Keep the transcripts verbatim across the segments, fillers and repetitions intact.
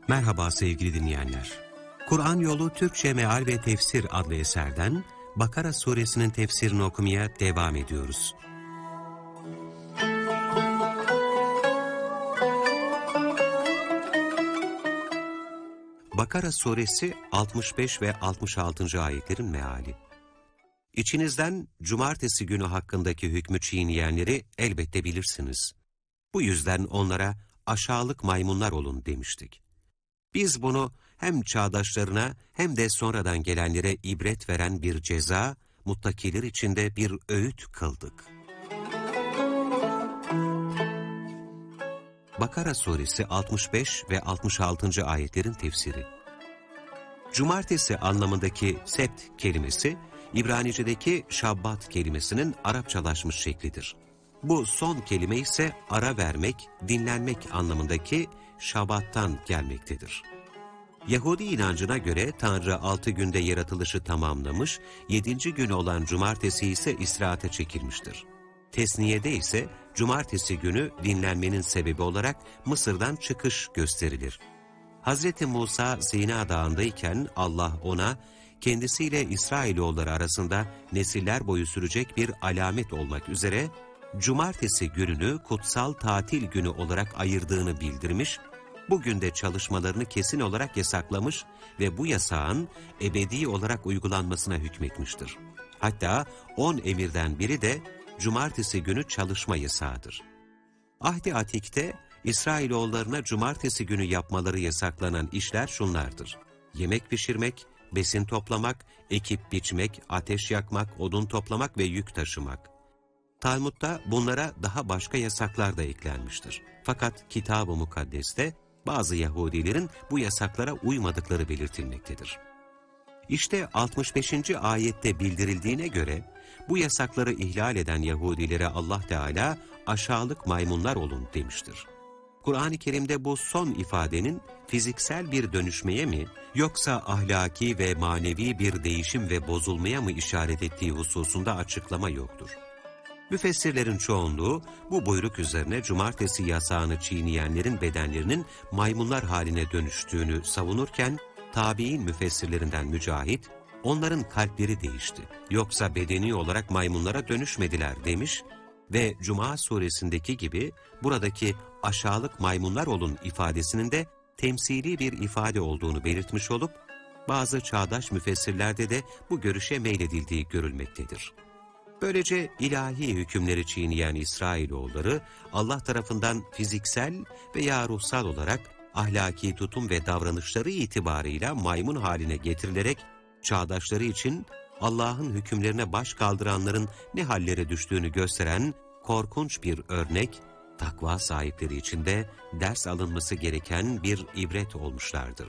Merhaba sevgili dinleyenler. Kur'an Yolu Türkçe Meal ve Tefsir adlı eserden Bakara suresinin tefsirini okumaya devam ediyoruz. Bakara suresi altmış beş ve altmış altıncı ayetlerin meali. İçinizden cumartesi günü hakkındaki hükmü çiğneyenleri elbette bilirsiniz. Bu yüzden onlara aşağılık maymunlar olun demiştik. Biz bunu hem çağdaşlarına hem de sonradan gelenlere ibret veren bir ceza, muttakiler için de bir öğüt kıldık. Bakara suresi altmış beş ve altmış altıncı ayetlerin tefsiri. Cumartesi anlamındaki sebt kelimesi, İbranice'deki şabbat kelimesinin Arapçalaşmış şeklidir. Bu son kelime ise ara vermek, dinlenmek anlamındaki şabattan gelmektedir. Yahudi inancına göre Tanrı altı günde yaratılışı tamamlamış, yedinci gün olan cumartesi ise istirahate çekilmiştir. Tesniye'de ise cumartesi günü dinlenmenin sebebi olarak Mısır'dan çıkış gösterilir. Hazreti Musa Sina Dağı'ndayken Allah ona, kendisiyle İsrailoğulları arasında nesiller boyu sürecek bir alamet olmak üzere, cumartesi gününü kutsal tatil günü olarak ayırdığını bildirmiş, bugün de çalışmalarını kesin olarak yasaklamış ve bu yasağın ebedi olarak uygulanmasına hükmetmiştir. Hatta on emirden biri de cumartesi günü çalışma yasağıdır. Ahd-i Atik'te İsrailoğullarına cumartesi günü yapmaları yasaklanan işler şunlardır: yemek pişirmek, besin toplamak, ekip biçmek, ateş yakmak, odun toplamak ve yük taşımak. Talmud'da bunlara daha başka yasaklar da eklenmiştir. Fakat Kitab-ı Mukaddes'te bazı Yahudilerin bu yasaklara uymadıkları belirtilmektedir. İşte altmış beşinci ayette bildirildiğine göre bu yasakları ihlal eden Yahudilere Allah Teala aşağılık maymunlar olun demiştir. Kur'an-ı Kerim'de bu son ifadenin fiziksel bir dönüşmeye mi yoksa ahlaki ve manevi bir değişim ve bozulmaya mı işaret ettiği hususunda açıklama yoktur. Müfessirlerin çoğunluğu bu buyruk üzerine cumartesi yasağını çiğneyenlerin bedenlerinin maymunlar haline dönüştüğünü savunurken, tabi'in müfessirlerinden Mücahit, onların kalpleri değişti, yoksa bedeni olarak maymunlara dönüşmediler demiş ve Cuma suresindeki gibi buradaki aşağılık maymunlar olun ifadesinin de temsili bir ifade olduğunu belirtmiş olup, bazı çağdaş müfessirlerde de bu görüşe meyledildiği görülmektedir. Böylece ilahi hükümleri çiğneyen İsrailoğulları Allah tarafından fiziksel veya ruhsal olarak ahlaki tutum ve davranışları itibarıyla maymun haline getirilerek çağdaşları için Allah'ın hükümlerine baş kaldıranların ne hallere düştüğünü gösteren korkunç bir örnek, takva sahipleri için de ders alınması gereken bir ibret olmuşlardır.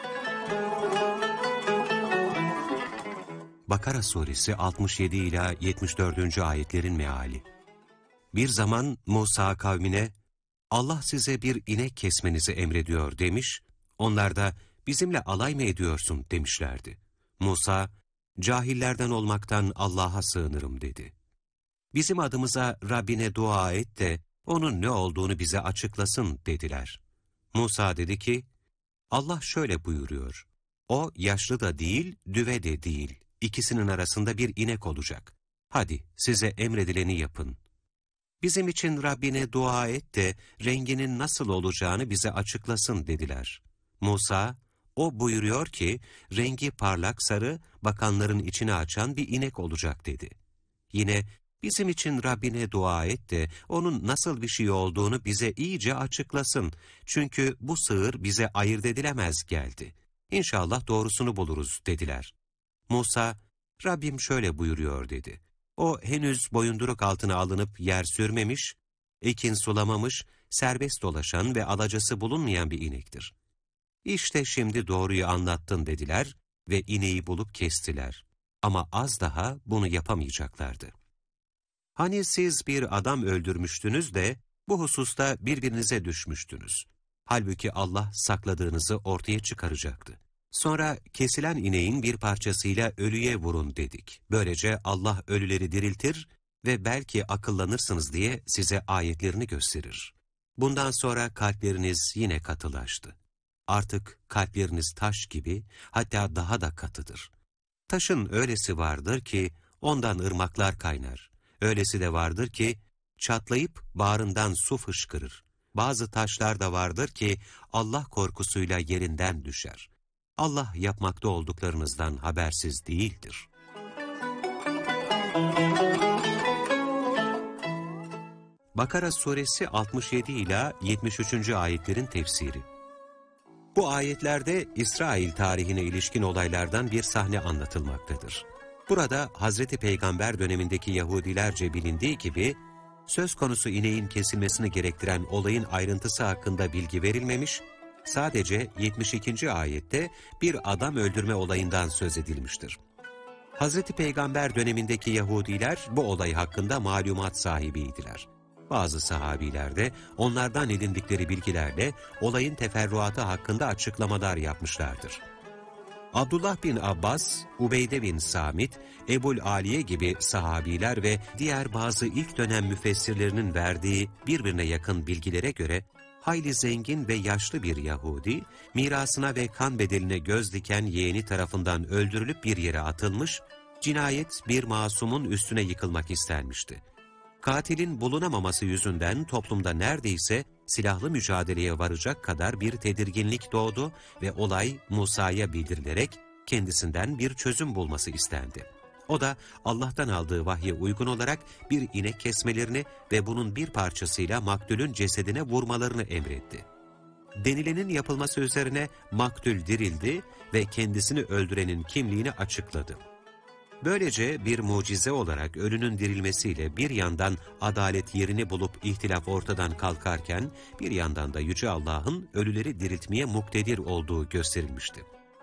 Bakara suresi altmış yedi ila yetmiş dördüncü ayetlerin meali. Bir zaman Musa kavmine, Allah size bir inek kesmenizi emrediyor demiş, onlar da bizimle alay mı ediyorsun demişlerdi. Musa, cahillerden olmaktan Allah'a sığınırım dedi. Bizim adımıza Rabbine dua et de onun ne olduğunu bize açıklasın dediler. Musa dedi ki, Allah şöyle buyuruyor, o yaşlı da değil, düve de değil. İkisinin arasında bir inek olacak. Hadi size emredileni yapın. Bizim için Rabbine dua et de renginin nasıl olacağını bize açıklasın dediler. Musa, o buyuruyor ki rengi parlak sarı, bakanların içini açan bir inek olacak dedi. Yine bizim için Rabbine dua et de onun nasıl bir şey olduğunu bize iyice açıklasın. Çünkü bu sığır bize ayırt edilemez geldi. İnşallah doğrusunu buluruz dediler. Musa, Rabbim şöyle buyuruyor dedi. O henüz boyunduruk altına alınıp yer sürmemiş, ekin sulamamış, serbest dolaşan ve alacası bulunmayan bir inektir. İşte şimdi doğruyu anlattın dediler ve ineği bulup kestiler. Ama az daha bunu yapamayacaklardı. Hani siz bir adam öldürmüştünüz de bu hususta birbirinize düşmüştünüz. Halbuki Allah sakladığınızı ortaya çıkaracaktı. Sonra kesilen ineğin bir parçasıyla ölüye vurun dedik. Böylece Allah ölüleri diriltir ve belki akıllanırsınız diye size ayetlerini gösterir. Bundan sonra kalpleriniz yine katılaştı. Artık kalpleriniz taş gibi, hatta daha da katıdır. Taşın öylesi vardır ki ondan ırmaklar kaynar. Öylesi de vardır ki çatlayıp bağrından su fışkırır. Bazı taşlar da vardır ki Allah korkusuyla yerinden düşer. Allah yapmakta olduklarınızdan habersiz değildir. Bakara suresi altmış yedi ila yetmiş üçüncü ayetlerin tefsiri. Bu ayetlerde İsrail tarihine ilişkin olaylardan bir sahne anlatılmaktadır. Burada Hazreti Peygamber dönemindeki Yahudilerce bilindiği gibi, söz konusu ineğin kesilmesini gerektiren olayın ayrıntısı hakkında bilgi verilmemiş, sadece yetmiş ikinci ayette bir adam öldürme olayından söz edilmiştir. Hazreti Peygamber dönemindeki Yahudiler bu olay hakkında malumat sahibiydiler. Bazı sahabiler de onlardan edindikleri bilgilerle olayın teferruatı hakkında açıklamalar yapmışlardır. Abdullah bin Abbas, Ubeyde bin Samit, Ebul Aliye gibi sahabiler ve diğer bazı ilk dönem müfessirlerinin verdiği birbirine yakın bilgilere göre, hayli zengin ve yaşlı bir Yahudi, mirasına ve kan bedeline göz diken yeğeni tarafından öldürülüp bir yere atılmış, cinayet bir masumun üstüne yıkılmak istenmişti. Katilin bulunamaması yüzünden toplumda neredeyse silahlı mücadeleye varacak kadar bir tedirginlik doğdu ve olay Musa'ya bildirilerek kendisinden bir çözüm bulması istendi. O da Allah'tan aldığı vahye uygun olarak bir inek kesmelerini ve bunun bir parçasıyla maktulün cesedine vurmalarını emretti. Denilenin yapılması üzerine maktul dirildi ve kendisini öldürenin kimliğini açıkladı. Böylece bir mucize olarak ölünün dirilmesiyle bir yandan adalet yerini bulup ihtilaf ortadan kalkarken, bir yandan da Yüce Allah'ın ölüleri diriltmeye muktedir olduğu gösterilmişti.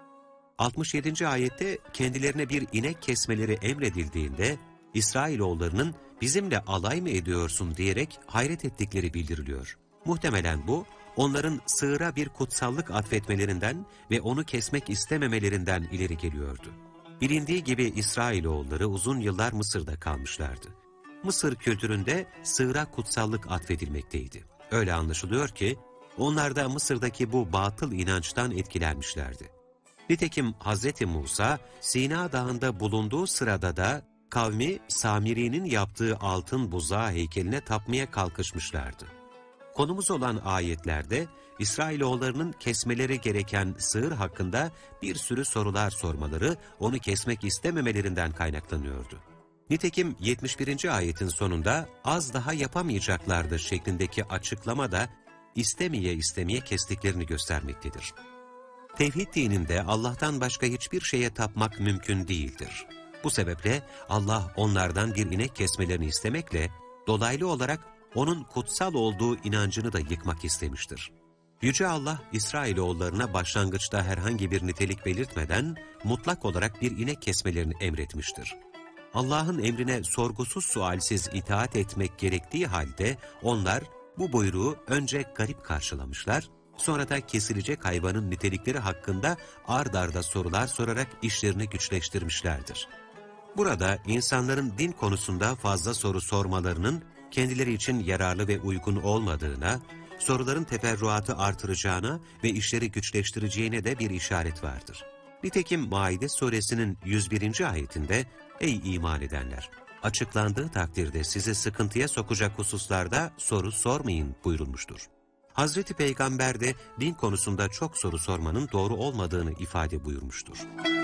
altmış yedinci ayette kendilerine bir inek kesmeleri emredildiğinde, İsrailoğullarının bizimle alay mı ediyorsun diyerek hayret ettikleri bildiriliyor. Muhtemelen bu, onların sığıra bir kutsallık atfetmelerinden ve onu kesmek istememelerinden ileri geliyordu. Bilindiği gibi İsrailoğulları uzun yıllar Mısır'da kalmışlardı. Mısır kültüründe sığıra kutsallık atfedilmekteydi. Öyle anlaşılıyor ki, onlar da Mısır'daki bu batıl inançtan etkilenmişlerdi. Nitekim Hazreti Musa, Sina Dağı'nda bulunduğu sırada da kavmi Samiri'nin yaptığı altın buzağı heykeline tapmaya kalkışmışlardı. Konumuz olan ayetlerde İsrailoğullarının kesmeleri gereken sığır hakkında bir sürü sorular sormaları onu kesmek istememelerinden kaynaklanıyordu. Nitekim yetmiş birinci ayetin sonunda az daha yapamayacaklardı şeklindeki açıklama da istemeye istemeye kestiklerini göstermektedir. Tevhid dininde Allah'tan başka hiçbir şeye tapmak mümkün değildir. Bu sebeple Allah onlardan bir inek kesmelerini istemekle dolaylı olarak onun kutsal olduğu inancını da yıkmak istemiştir. Yüce Allah, İsrailoğullarına başlangıçta herhangi bir nitelik belirtmeden mutlak olarak bir inek kesmelerini emretmiştir. Allah'ın emrine sorgusuz sualsiz itaat etmek gerektiği halde onlar bu buyruğu önce garip karşılamışlar, sonra da kesilecek hayvanın nitelikleri hakkında ard arda sorular sorarak işlerini güçleştirmişlerdir. Burada insanların din konusunda fazla soru sormalarının kendileri için yararlı ve uygun olmadığına, soruların teferruatı artıracağına ve işleri güçleştireceğine de bir işaret vardır. Nitekim Maide suresinin yüz birinci ayetinde, "Ey iman edenler! Açıklandığı takdirde sizi sıkıntıya sokacak hususlarda soru sormayın" buyurulmuştur. Hazreti Peygamber de din konusunda çok soru sormanın doğru olmadığını ifade buyurmuştur.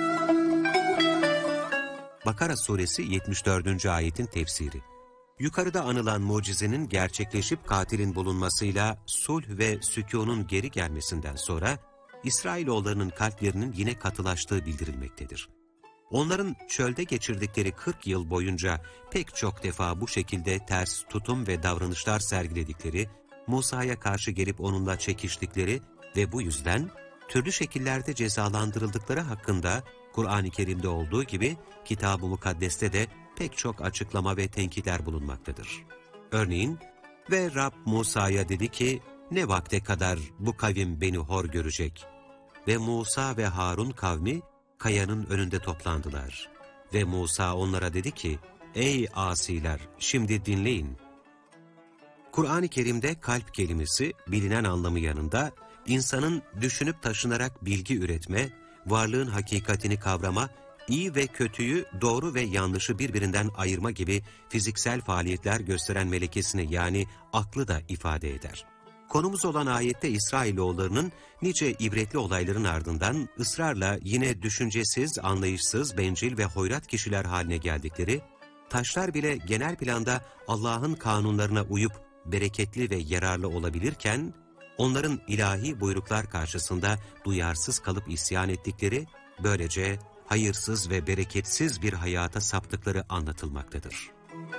Bakara suresi yetmiş dördüncü ayetin tefsiri. Yukarıda anılan mucizenin gerçekleşip katilin bulunmasıyla sulh ve sükûnun geri gelmesinden sonra İsrailoğullarının kalplerinin yine katılaştığı bildirilmektedir. Onların çölde geçirdikleri kırk yıl boyunca pek çok defa bu şekilde ters tutum ve davranışlar sergiledikleri, Musa'ya karşı gelip onunla çekiştikleri ve bu yüzden türlü şekillerde cezalandırıldıkları hakkında Kur'an-ı Kerim'de olduğu gibi Kitab-ı Mukaddes'te de pek çok açıklama ve tenkitler bulunmaktadır. Örneğin, ve Rab Musa'ya dedi ki, ne vakte kadar bu kavim beni hor görecek? Ve Musa ve Harun kavmi kayanın önünde toplandılar. Ve Musa onlara dedi ki, ey asiler, şimdi dinleyin. Kur'an-ı Kerim'de kalp kelimesi bilinen anlamı yanında insanın düşünüp taşınarak bilgi üretme, varlığın hakikatini kavrama, iyi ve kötüyü, doğru ve yanlışı birbirinden ayırma gibi fiziksel faaliyetler gösteren melekesini yani aklı da ifade eder. Konumuz olan ayette İsrailoğullarının nice ibretli olayların ardından ısrarla yine düşüncesiz, anlayışsız, bencil ve hoyrat kişiler haline geldikleri, taşlar bile genel planda Allah'ın kanunlarına uyup bereketli ve yararlı olabilirken, onların ilahi buyruklar karşısında duyarsız kalıp isyan ettikleri, böylece hayırsız ve bereketsiz bir hayata saptıkları anlatılmaktadır.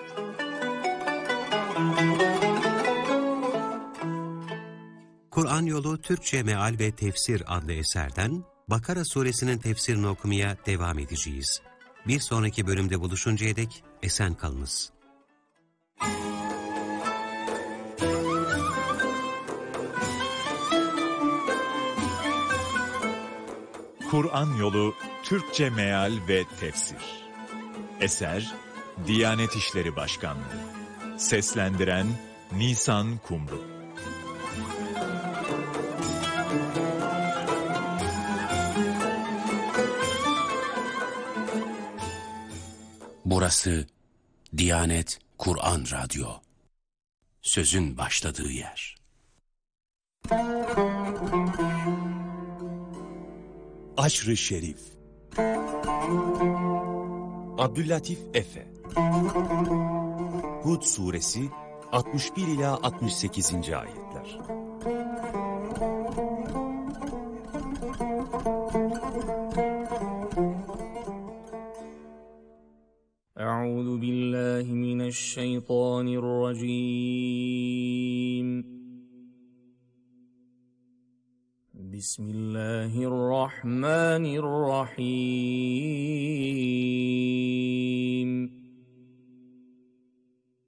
Kur'an Yolu Türkçe Meal ve Tefsir adlı eserden Bakara suresinin tefsirini okumaya devam edeceğiz. Bir sonraki bölümde buluşuncaya dek esen kalınız. Kur'an Yolu Türkçe Meal ve Tefsir. Eser Diyanet İşleri Başkanlığı. Seslendiren Nisan Kumru. Burası Diyanet Kur'an Radyo. Sözün başladığı yer. Aşr-ı Şerif. Abdüllatif Efe. Hud Suresi altmış bir ila altmış sekizinci ayetler. Euzu billahi mineşşeytanirracim. Bismillahirrahmanirrahim.